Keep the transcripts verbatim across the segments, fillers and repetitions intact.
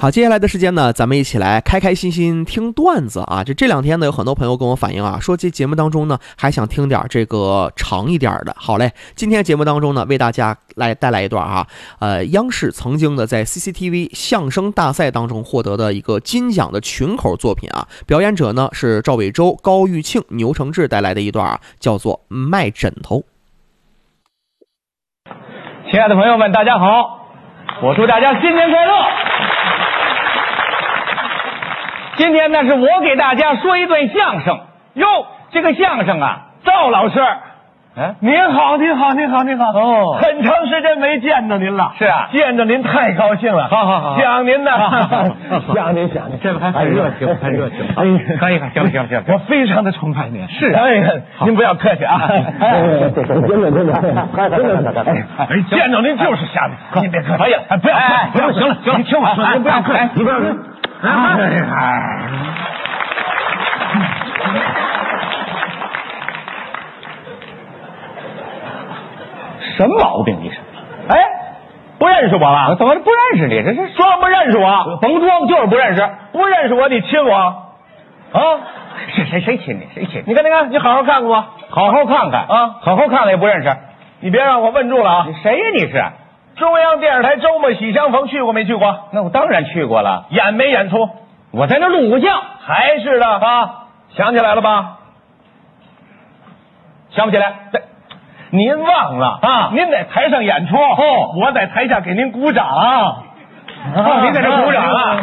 好，接下来的时间呢，咱们一起来开开心心听段子啊！这这两天呢，有很多朋友跟我反映啊，说这节目当中呢，还想听点这个长一点的。好嘞，今天节目当中呢，为大家来带来一段啊，呃，央视曾经的在 C C T V 相声大赛当中获得的一个金奖的群口作品啊，表演者呢是赵伟洲、高玉庆、牛承志带来的一段啊，叫做《卖枕头》。 亲爱的朋友们，大家好，我祝大家新年快乐。今天呢，是我给大家说一段相声哟。这个相声啊，赵老师， 哎，您好，您好，您好，您好！ 哦， 很长时间没见着您了。 是啊， 见着您太高兴了。 好好好， 想您呢，想您，想您， 这还很热情，很热情。哎，可以，行行行， 我非常的崇拜您。 是啊， 哎呀，您不要客气啊。真的，真的，真的，哎，见着您就是吓您，您别客气。 可以了， 不要， 哎，行了，行了，行了， 你听我说，您不要客气，你不要。哎。 什么毛病你是？ 哎，不认识我了？ 怎么不认识你？这是装不认识我？ 甭装，就是不认识。 不认识我，你亲我？啊？ 是谁谁亲你？谁亲你？ 你看，你看，你好好看看我， 好好看看啊， 好好看看也不认识。 你别让我问住了啊！ 你谁呀？你是？ 中央电视台周末喜相逢去过没去过？ 那我当然去过了。 演没演出？ 我在那录过像。 还是的啊， 想起来了吧？ 想不起来。 对。您忘了啊？ 您在台上演出， 哦， 我在台下给您鼓掌。 啊，您在这鼓掌啊？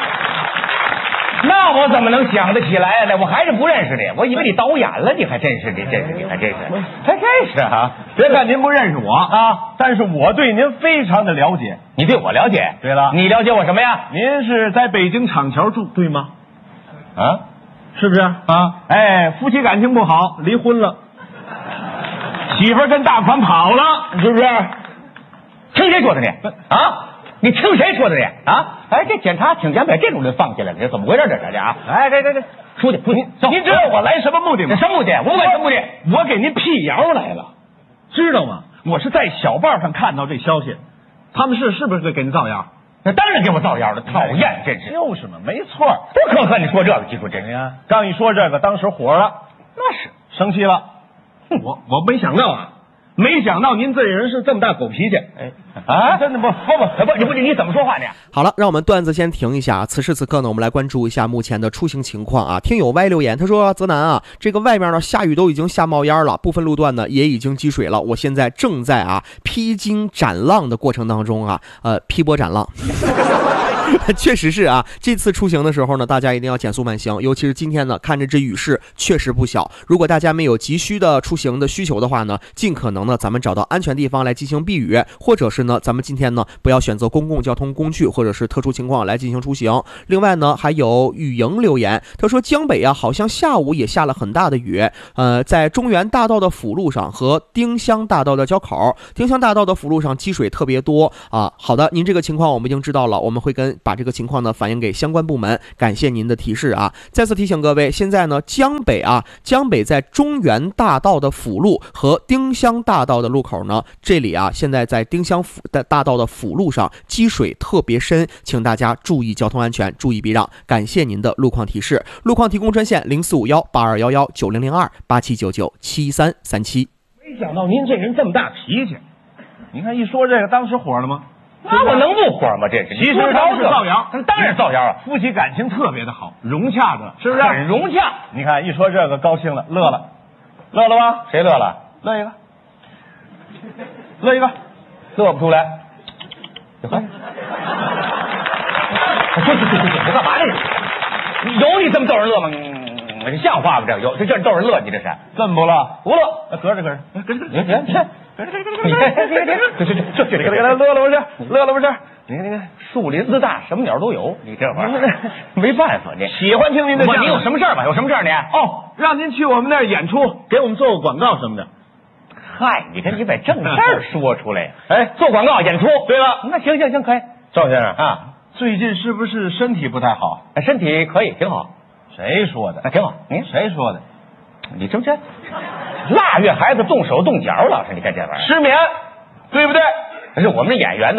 那我怎么能想得起来呢？我还是不认识你，我以为你导演了，你还真是，你真是，你还真是，还真是啊！ 别看您不认识我啊， 但是我对您非常的了解。 你对我了解？ 对了， 你了解我什么呀？ 您是在北京厂桥住，对吗？ 啊， 是不是啊？哎，夫妻感情不好，离婚了。媳妇儿跟大款跑了，是不是？ 听谁说的你？啊？你听谁说的你？啊？哎，这检查请检把这种人放进来了，这怎么回事？这是啊？哎，这这这，出去，出去，走！ 您知道我来什么目的吗？ 什么目的？我问什么目的？ 我给您辟谣来了，知道吗？我是在小报上看到这消息，他们是是不是给您造谣？ 那当然给我造谣了，讨厌，真是。 就是嘛，没错。 不可恨你说这个，记住这个呀。 刚一说这个，当时火了， 那是生气了。我我没想到啊，没想到您这人是这么大狗脾气。哎啊， 真的不不不不， 你不你怎么说话呢？ 好了，让我们段子先停一下。此时此刻呢，我们来关注一下目前的出行情况啊。听友 Y 留言，他说：“泽南啊，这个外面呢下雨都已经下冒烟了，部分路段呢也已经积水了。我现在正在啊披荆斩浪的过程当中啊，呃，劈波斩浪。”确实是啊，这次出行的时候呢，大家一定要减速慢行，尤其是今天呢，看着这雨势确实不小。如果大家没有急需的出行的需求的话呢，尽可能呢，咱们找到安全地方来进行避雨，或者是呢，咱们今天呢，不要选择公共交通工具或者是特殊情况来进行出行。另外呢，还有雨莹留言，他说江北啊，好像下午也下了很大的雨，呃，在中原大道的辅路上和丁香大道的交口，丁香大道的辅路上积水特别多啊。好的，您这个情况我们已经知道了，我们会跟把这个情况呢反映给相关部门，感谢您的提示啊！再次提醒各位，现在呢江北啊，江北在中原大道的辅路和丁香大道的路口呢，这里啊现在在丁香辅的大道的辅路上积水特别深，请大家注意交通安全，注意避让。感谢您的路况提示，路况提供专线零四五幺八二幺幺九零零二八七九九七三三七。 没想到您这人这么大脾气，您看一说这个，当时火了吗？ 那我能不火吗？这是其实当时造谣， 当然造谣啊！ 夫妻感情特别的好，融洽的，是不是？ 很融洽。 你看一说这个，高兴了，乐了，乐了吧？ 谁乐了？ 乐一个，乐一个， 乐不出来。去去去去去！你干嘛这是？有你这么逗人乐吗？嗯，这像话吗？这有这这逗人乐，你这是？ 这么不乐？ 不乐， 搁着搁着，搁着搁着， 行行行。这这这这这这给他乐了不是？乐了不是？ 你看你看，树林子大，什么鸟都有。你这玩意儿没办法，你喜欢听您的相声。 你有什么事儿吧？有什么事儿你？ 哦，让您去我们那儿演出，给我们做个广告什么的。 嗨，你看你把正事儿说出来。 哎， 做广告演出。 对了， 那行行行，可以。 赵先生啊， 最近是不是身体不太好？ 身体可以，挺好。 谁说的？ 挺好。 您谁说的？ 你这不这腊月孩子动手动脚，老师，你看这玩意儿失眠，对不对？ 可是我们是演员的，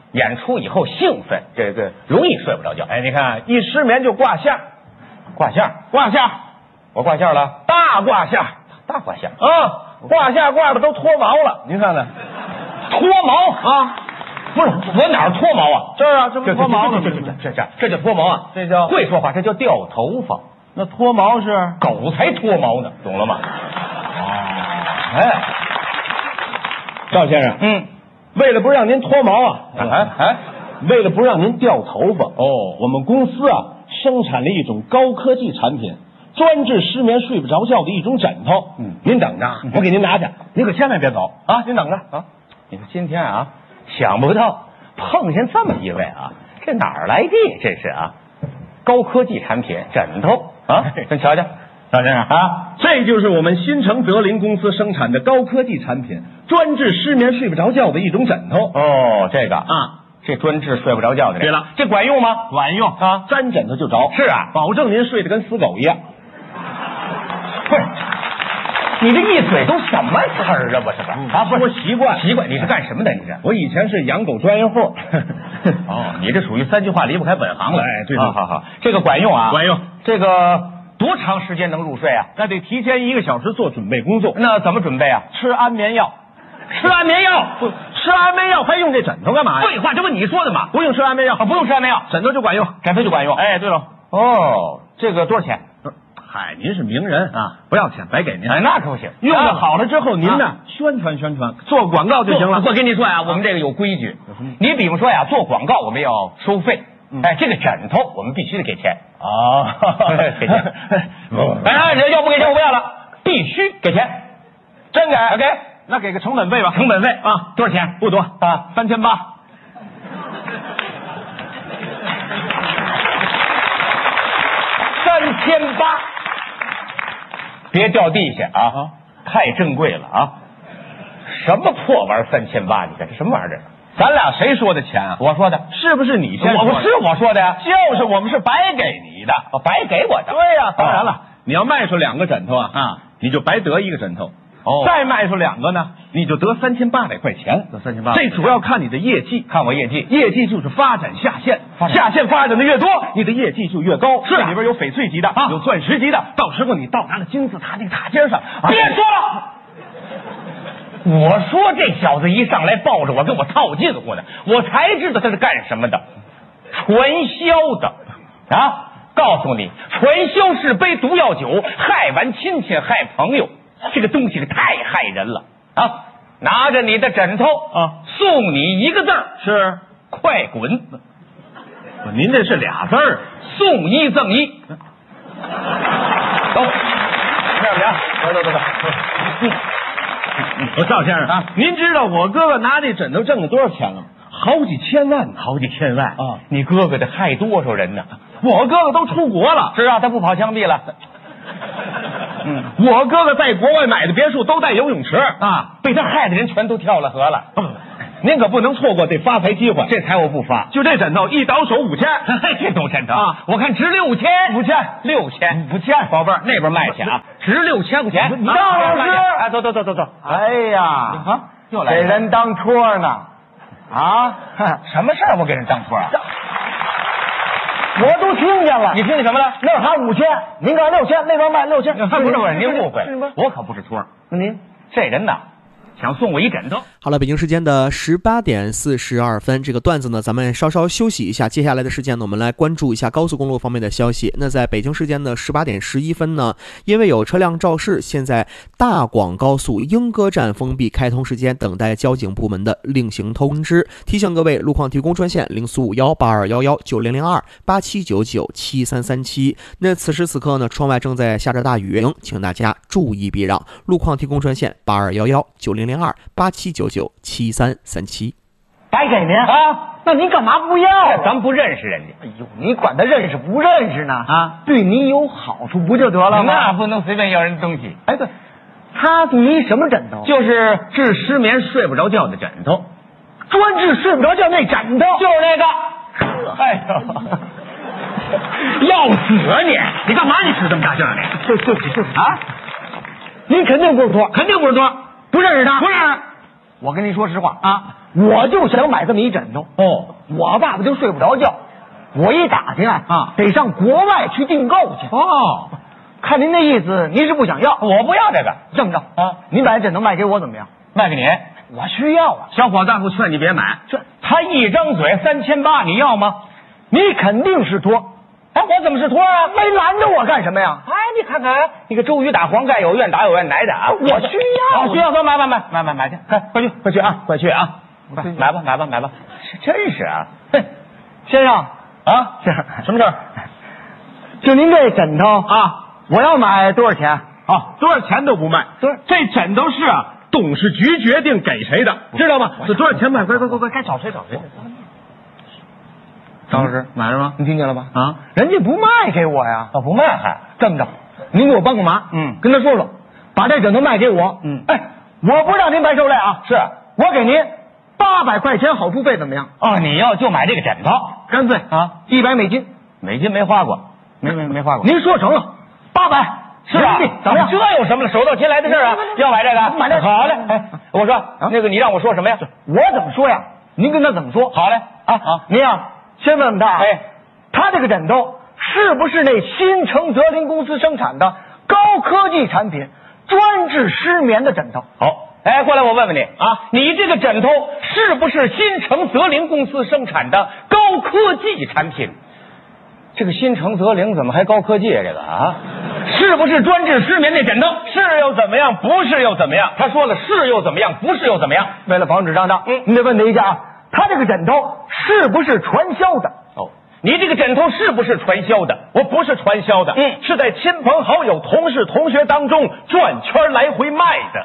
演出以后兴奋，这个容易睡不着觉。 哎，你看一失眠就挂线， 挂线， 挂线， 我挂线了， 大挂线， 大挂线啊，挂线挂的都脱毛了，您看看， 脱毛啊， 不是我哪儿脱毛啊？ 这儿啊，这不脱毛了， 这这这这这叫脱毛啊？ 这叫会说话，这叫掉头发。 那脱毛是狗才脱毛呢，懂了吗？ 哦， 哎， 赵先生， 嗯， 为了不让您脱毛啊， 哎哎， 为了不让您掉头发，哦，我们公司啊生产了一种高科技产品，专治失眠睡不着觉的一种枕头。嗯，您等着，我给您拿去，您可千万别走啊！您等着啊！ 你说今天啊，想不到碰见这么一位啊，这哪儿来的？真是啊，高科技产品枕头啊，咱瞧瞧。 赵先生啊，这就是我们新城德林公司生产的高科技产品，专治失眠睡不着觉的一种枕头。 哦，这个啊， 这专治睡不着觉的。 对了， 这管用吗？ 管用啊， 沾枕头就着。 是啊， 保证您睡得跟死狗一样。 不是，你这一嘴都什么词儿啊？我是吧？ 啊，不是习惯， 习惯。你是干什么的？你是？ 我以前是养狗专业户。 哦，你这属于三句话离不开本行了。 哎，对对， 好好好，这个管用啊， 管用。 这个多长时间能入睡啊？ 那得提前一个小时做准备工作。 那怎么准备啊？ 吃安眠药。 吃安眠药？ 不，吃安眠药还用这枕头干嘛呀？ 废话，这不你说的吗？ 不用吃安眠药， 啊，不用吃安眠药， 枕头就管用， 枕头就管用。 哎，对了， 哦，这个多少钱？ 嗨，您是名人啊，不要钱，白给您。 哎，那可不行。 用的好了之后，您呢宣传宣传，做广告就行了。 我跟你说呀，我们这个有规矩。你比方说呀，做广告我们要收费，哎，这个枕头我们必须得给钱。 哦， 给钱。哎，人要不给钱我不要了，必须给钱。 真给？ 给。 那给个成本费吧。 成本费啊， 多少钱？ 不多啊， 三千八。 三千八。别掉地下啊！啊太珍贵了啊！什么破玩意儿三千八？你看这什么玩意儿？这咱俩谁说的钱啊？ 我说的， 是不是你先说的？ 我是我说的呀， 就是我们是白给你的， 哦，白给我的。 对呀，当然了，你要卖出两个枕头啊， 啊， 你就白得一个枕头。 哦， 再卖出两个呢，你就得三千八百块钱。 得三千八， 这主要看你的业绩， 看我业绩， 业绩就是发展下线， 发展下线发展的越多，你的业绩就越高。 是里边有翡翠级的， 啊有钻石级的，到时候你到达了金字塔那个塔尖上， 别说了。我说这小子一上来抱着我跟我套近乎的，我才知道他是干什么的，传销的啊！告诉你，传销是杯毒药酒，害完亲戚害朋友，这个东西太害人了啊！拿着你的枕头啊， 送你一个字儿， 是快滚！ 您这是俩字儿， 送一赠一。走，这边走走走走。 我赵先生啊， 您知道我哥哥拿这枕头挣了多少钱了吗？好几千万， 好几千万啊！ 你哥哥得害多少人呢？ 我哥哥都出国了， 是啊，他不跑枪毙了。 嗯，我哥哥在国外买的别墅都带游泳池啊，被他害的人全都跳了河了。 您可不能错过这发财机会， 这财我不发。 就这枕头一倒手五千， 这种枕头啊， 我看值六千， 五千， 六千， 五千， 宝贝儿那边卖去啊，值六千块钱。 你让老师， 哎，走走走走走。 哎呀， 啊，又来给人当托呢，啊， 什么事儿？我给人当托啊？ 我都听见了。 你听见什么了？ 那儿喊五千，您告六千，那边卖六千。 不是不是，您误会了，我可不是托。 那您这人呐，想送我一枕头。 好了，北京时间的十八点四十二分，这个段子呢，咱们稍稍休息一下。接下来的时间呢，我们来关注一下高速公路方面的消息。那在北京时间的十八点十一分呢，因为有车辆肇事，现在大广高速莺歌站封闭开通时间，等待交警部门的另行通知。提醒各位，路况提供专线零四五幺八二幺幺九零零二八七九九七三三七。那此时此刻呢，窗外正在下着大雨，请大家注意避让。路况提供专线八二幺幺九零零二八七九九七三三七。 白给您啊？ 那您干嘛不要？ 咱不认识人家。 哎呦，你管他认识不认识呢？ 啊， 对你有好处不就得了吗？ 那不能随便要人东西。 哎，对，他是一什么枕头？ 就是治失眠睡不着觉的枕头， 专治睡不着觉那枕头， 就是那个。哎呦，要死啊你！你干嘛你使这么大劲儿你？ 对对不起对不起啊！ 您肯定不是托， 肯定不是托， 不认识他， 不认识。 我跟您说实话啊， 我就想买这么一枕头。 哦， 我爸爸就睡不着觉，我一打听啊， 啊得上国外去订购去。 哦， 看您那意思，您是不想要？ 我不要这个， 这么着啊， 您把这枕头卖给我怎么样？ 卖给你。 我需要啊。 小伙子，我劝你别买。 这他一张嘴三千八，你要吗？ 你肯定是托。 哎，我怎么是托啊？ 没拦着我干什么呀？ 哎，你看看，你个周瑜打黄盖有怨打有怨来的啊！ 我需要啊需要，说买买买买买买去，快快去快去啊，快去啊！快买吧买吧买吧，真是啊！ 嘿，先生啊， 先生， 什么事儿？ 就您这枕头啊， 我要买多少钱？ 啊，多少钱都不卖。 多少这枕头是啊，董事局决定给谁的，知道吗？这多少钱卖？快快快快，该找谁找谁。张老师买了吗？ 你听见了吧？ 啊， 人家不卖给我呀。 哦，不卖还这么着，您给我帮个忙， 嗯跟他说说，把这枕头卖给我。 嗯哎，我不让您白受累啊， 是我给您八百块钱好处费，怎么样？ 哦，你要就买这个枕头， 干脆啊， 一百美金， 美金没花过，没没没花过。 您说成了，八百是吧？ 怎么样？ 这有什么了？手到擒来的事儿啊！要买这个， 买这个好嘞。哎，我说那个，你让我说什么呀？ 我怎么说呀？您跟他怎么说？ 好嘞啊啊！ 您呀，先问问他啊， 哎， 他这个枕头是不是那新城泽林公司生产的高科技产品，专治失眠的枕头？ 好，哎，过来，我问问你啊，你这个枕头是不是新城泽林公司生产的高科技产品？这个新城泽林怎么还高科技啊？这个啊，是不是专治失眠那枕头？是又怎么样？不是又怎么样？他说了，是又怎么样？不是又怎么样？ 为了防止上当， 嗯你得问他一下啊，他这个枕头是不是传销的？ 哦，你这个枕头是不是传销的？我不是传销的， 嗯，是在亲朋好友、同事、同学当中转圈来回卖的。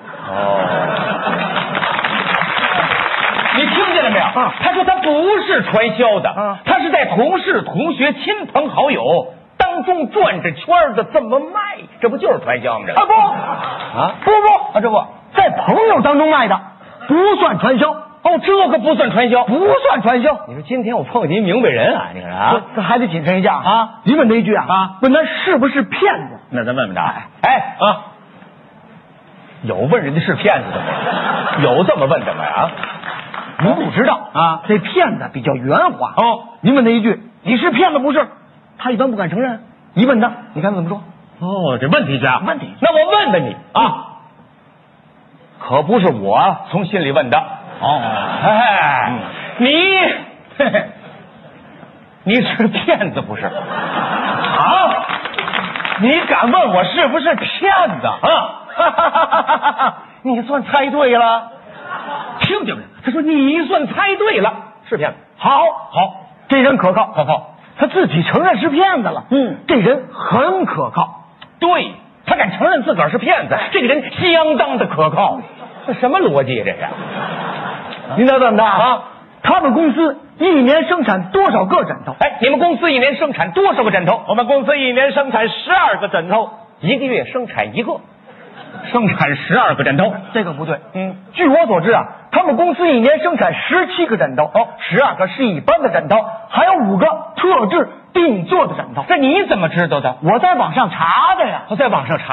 哦。你听见了没有？ 啊他说他不是传销的， 啊他是在同事、同学、亲朋好友当中转着圈的这么卖，这不就是传销吗？这啊不啊不不啊，这不在朋友当中卖的，不算传销。 哦，这个不算传销， 不算传销。 你说今天我碰见一明白人啊，你看啊， 这还得谨慎一下啊！ 你问他一句啊， 啊问他是不是骗子？ 那咱问问他，哎啊，有问人家是骗子的吗？有这么问的吗？啊？ 您不知道啊， 这骗子比较圆滑哦。 您问他一句，你是骗子不是？他一般不敢承认。你问他，你看怎么说？ 哦，这问题家， 问题那我问问你啊，可不是我从心里问的哦， 哎， 嗯你嘿嘿你是骗子不是？ 啊，你敢问我是不是骗子啊？ 你算猜对了。 听见没？他说你算猜对了，是骗子。 好， 好， 这人可靠， 可靠。 他自己承认是骗子了。 嗯， 这人很可靠。 对，他敢承认自个儿是骗子，这个人相当的可靠。这什么逻辑啊？这是？ 您再问他啊， 他们公司一年生产多少个枕头？ 哎，你们公司一年生产多少个枕头？ 我们公司一年生产十二个枕头， 一个月生产一个，生产十二个枕头。 这个不对。 嗯， 据我所知啊，他们公司一年生产十七个枕头，哦，十二个是一般的枕头，还有五个特制定做的枕头。 这你怎么知道的？ 我在网上查的呀。 我在网上查。